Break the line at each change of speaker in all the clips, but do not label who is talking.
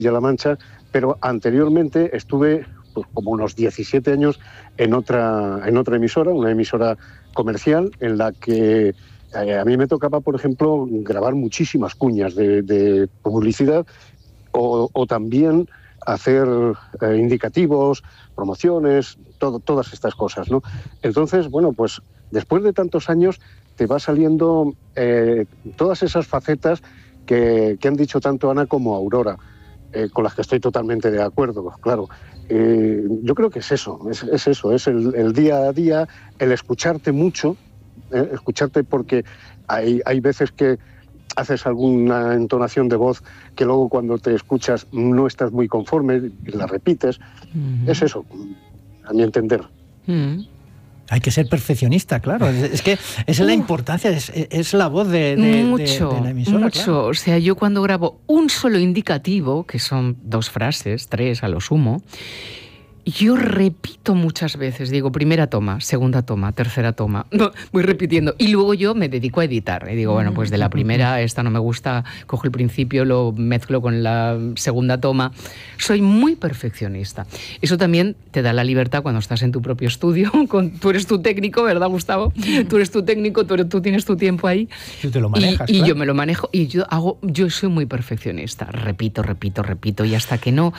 Castilla-La Mancha, pero anteriormente estuve pues, como unos 17 años en otra emisora, una emisora comercial en la que a mí me tocaba, por ejemplo, grabar muchísimas cuñas de publicidad o también hacer indicativos, promociones, todas estas cosas, ¿no? Entonces, bueno, pues después de tantos años te va saliendo todas esas facetas que han dicho tanto Ana como Aurora, con las que estoy totalmente de acuerdo, claro. Yo creo que es eso, es el día a día, el escucharte mucho, escucharte porque hay veces que haces alguna entonación de voz que luego cuando te escuchas no estás muy conforme y la repites. Es eso, a mi entender.
Hay que ser perfeccionista, claro. Es que esa es la importancia, es la voz de la emisora.
Mucho.
Claro.
O sea, yo cuando grabo un solo indicativo, que son 2 frases, 3 a lo sumo, yo repito muchas veces, digo, primera toma, segunda toma, tercera toma, voy repitiendo y luego yo me dedico a editar y digo, bueno, pues de la primera, esta no me gusta, cojo el principio, lo mezclo con la segunda toma. Soy muy perfeccionista. Eso también te da la libertad cuando estás en tu propio estudio, tú eres tu técnico, ¿verdad, Gustavo? Tú eres tu técnico, tú tienes tu tiempo ahí.
Tú te lo manejas,
y
claro.
yo me lo manejo y yo soy muy perfeccionista, repito y hasta que no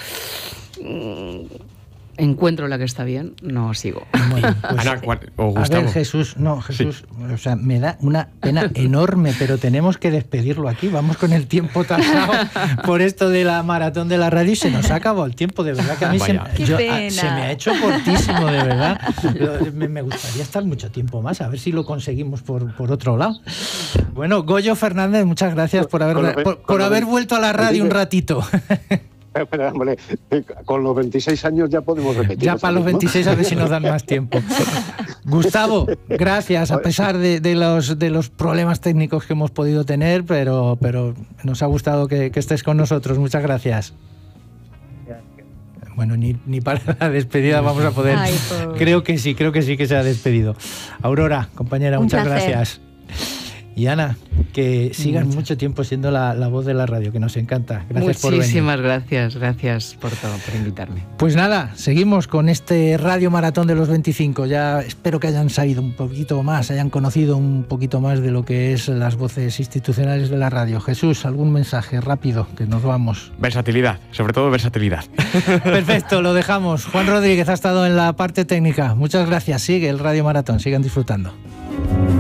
encuentro la que está bien, no sigo.
Bueno, pues,
Ana, o Gustavo.
A ver, Jesús, sí. O sea, me da una pena enorme, pero tenemos que despedirlo aquí. Vamos con el tiempo tasado por esto de la maratón de la radio y se nos ha acabado el tiempo, de verdad que a mí se me ha hecho cortísimo, de verdad. Me gustaría estar mucho tiempo más, a ver si lo conseguimos por otro lado. Bueno, Goyo Fernández, muchas gracias por haber vuelto a la radio un ratito.
Hombre, con los 26 años ya podemos repetir.
Ya para los 26 a ver si nos dan más tiempo. Gustavo, gracias, a pesar de los problemas técnicos que hemos podido tener, pero nos ha gustado que estés con nosotros. Muchas gracias. Bueno, ni para la despedida vamos a poder.
Ay,
creo que sí que se ha despedido. Aurora, compañera, muchas gracias. Y Ana, que sigan mucho tiempo siendo la voz de la radio, que nos encanta. Gracias por venir.
Muchísimas gracias por todo, por invitarme.
Pues nada, seguimos con este Radio Maratón de los 25. Ya espero que hayan sabido un poquito más, hayan conocido un poquito más de lo que es las voces institucionales de la radio. Jesús, algún mensaje rápido, que nos vamos.
Versatilidad, sobre todo versatilidad.
Perfecto, lo dejamos. Juan Rodríguez ha estado en la parte técnica. Muchas gracias. Sigue el Radio Maratón, sigan disfrutando.